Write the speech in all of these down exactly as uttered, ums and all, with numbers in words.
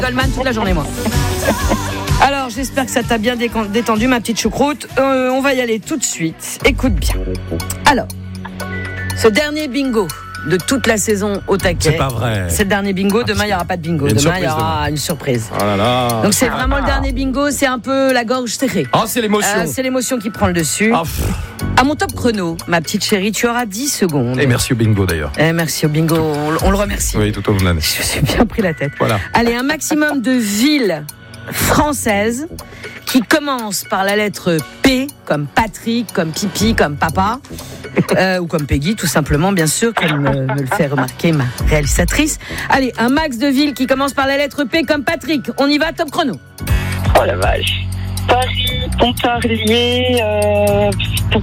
Goldman toute la journée, moi. Alors, j'espère que ça t'a bien détendu, ma petite choucroute. Euh, on va y aller tout de suite. Écoute bien. Alors, ce dernier bingo de toute la saison au taquet. C'est pas vrai. C'est le dernier bingo. Demain, il n'y aura pas de bingo. Il y a une Demain, il y surprise aura demain. une surprise. Oh là là. Donc, c'est vraiment le dernier bingo. C'est un peu la gorge serrée. Ah, c'est l'émotion. Euh, c'est l'émotion qui prend le dessus. Ah, pff. À mon top chrono, ma petite chérie, tu auras dix secondes. Et merci au bingo d'ailleurs. Eh, merci au bingo. On, on le remercie. Oui, tout au long de l'année. Je me suis bien pris la tête. Voilà. Allez, un maximum de villes françaises qui commencent par la lettre P, comme Patrick, comme Pipi, comme Papa, euh, ou comme Peggy, tout simplement, bien sûr, comme euh, me le fait remarquer ma réalisatrice. Allez, un max de villes qui commencent par la lettre P, comme Patrick. On y va, top chrono. Oh la vache. Paris, Pontarlier, euh...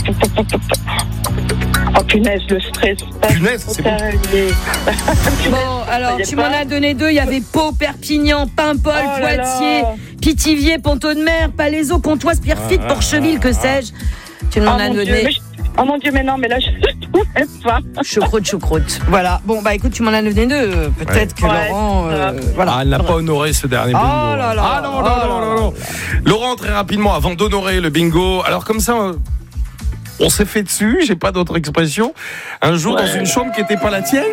oh punaise, le stress. Paris, Punaise, c'est bon. Pontarlier. Bon, alors, Y a tu pas m'en as donné deux. Il y avait Pau, Perpignan, Paimpol, Oh là là. Poitiers, Pithiviers, Pontaud-de-Mer, Palaiseau, Pontoise, Pierrefitte, Ah, Porcheville, que sais-je. Tu Oh m'en as mon, Dieu, donné. mais je... oh mon Dieu, mais non, mais là, je ne trouvais pas. Choucroute, choucroute. Voilà. Bon, bah écoute, tu m'en as donné deux. Peut-être que Ouais. Laurent. euh, Ouais. voilà. Ah, elle n'a pas honoré ce dernier bingo. Oh là là. Ah non, non, Oh là non, là non, non. Laurent, très rapidement, avant d'honorer le bingo, alors comme ça, euh, on s'est fait dessus, j'ai pas d'autre expression, un jour Ouais. dans une chambre qui n'était pas la tienne.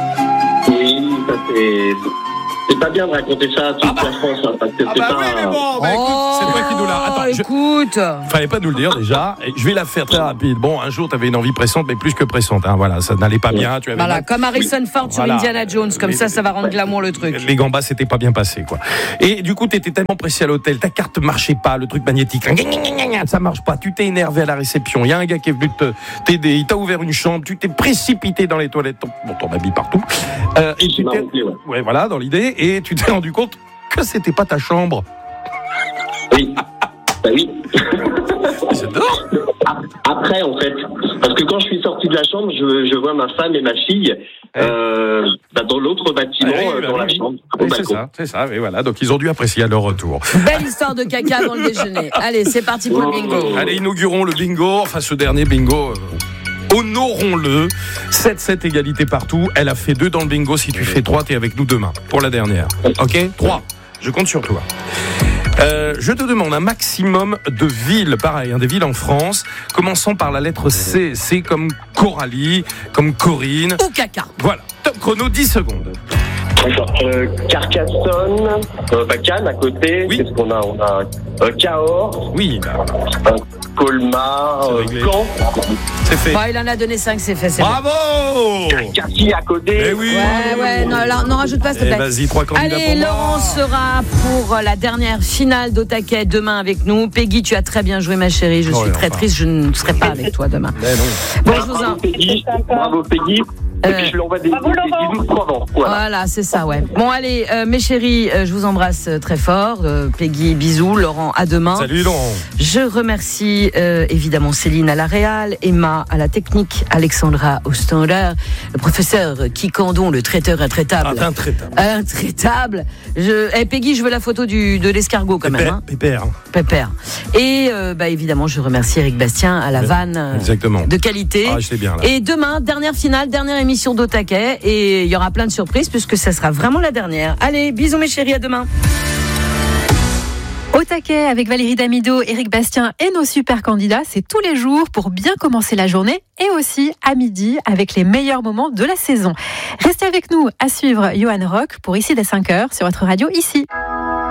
Oui, ça c'est. C'est pas bien de raconter ça à toute Ah bah. la France, hein, parce que Ah c'est bah pas. oui, mais bon, bah, écoute, c'est toi qui nous l'as. Attends, je... écoute. Fallait pas nous le dire déjà. Et je vais la faire très rapide. Bon, un jour, tu avais une envie pressante, mais plus que pressante. Hein, voilà, ça n'allait pas bien. Tu avais Voilà, mal- comme Harrison Ford sur Voilà. Indiana Jones. Comme Mais- ça, ça va rendre glamour le truc. Les gambas, c'était pas bien passé, quoi. Et du coup, t'étais tellement pressé à l'hôtel, ta carte marchait pas, le truc magnétique, ça marche pas. Tu t'es énervé à la réception. Il y a un gars qui est venu te t'aider. Il t'a ouvert une chambre. Tu t'es précipité dans les toilettes. Ton, bon, ton habit partout. Euh, et tu m'a t'es, rempli, ouais. ouais, voilà, dans l'idée. Et tu t'es rendu compte que c'était pas ta chambre. Oui. Bah oui. J'adore. Après, en fait, parce que quand je suis sorti de la chambre, je, je vois ma femme et ma fille euh, bah, dans l'autre bâtiment, Ouais, euh, bah dans oui, la oui. chambre, au Oui, c'est balcon. ça, c'est ça. Et voilà, donc ils ont dû apprécier à leur retour. Belle histoire de caca avant le déjeuner. Allez, c'est parti pour le bingo. Allez, inaugurons le bingo. Enfin, ce dernier bingo. euh, Honorons-le. sept sept égalité partout. Elle a fait deux dans le bingo. Si tu fais trois, t'es avec nous demain pour la dernière. Ok ? trois. Je compte sur toi. Euh, je te demande un maximum de villes, pareil, hein, des villes en France, commençant par la lettre C. C comme Coralie, comme Corinne. Ou caca. Voilà. Top chrono, dix secondes. D'accord. Euh, Carcassonne, euh, bah, Cannes à côté. Oui. Qu'est-ce qu'on a ? On a euh, Cahors, Oui, bah, euh, Colmar, C'est euh, réglé. Caen, c'est fait. Bon, il en a donné cinq, c'est fait, c'est bon. Bravo! Cassis à côté. Eh oui! Ouais, ouais, non, là, n'en rajoute pas, s'il te Eh, plaît. vas-y, trois candidats Allez, pour moi. Laurent sera pour la dernière finale d'Au Taquet demain avec nous. Peggy, tu as très bien joué, ma chérie. Je Oh, suis et très enfin. triste, je ne serai pas avec toi demain. Eh non. Bon, je vous Bravo en... Peggy, C'est sympa. bravo Peggy. Et Euh, puis je lui envoie des, bravo, des, Laurent. des bisous de Provence. Voilà. Voilà, c'est ça, ouais. Bon, allez, euh, mes chéris, euh, je vous embrasse euh, très fort. Euh, Peggy, bisous. Laurent, à demain. Salut Laurent. Je remercie euh, évidemment Céline à la réal, Emma à la technique, Alexandra au standard, le professeur Kikandon, le traiteur intraitable. Ah, intraitable. Intraitable. Je... Eh, Peggy, je veux la photo du, de l'escargot quand même. Pépère, Hein. Pépère. Pépère. Et euh, bah, évidemment, je remercie Eric Bastien à la vanne euh, Exactement. de qualité. Ah, je sais bien là. Et demain, dernière finale, dernière émission d'Au Taquet. Et il y aura plein de surprises puisque ça sera vraiment la dernière. Allez, bisous mes chéris, à demain. Au Taquet avec Valérie Damido, Eric Bastien et nos super candidats, c'est tous les jours pour bien commencer la journée et aussi à midi avec les meilleurs moments de la saison. Restez avec nous à suivre Johan Rock pour Ici dès cinq heures sur votre radio Ici.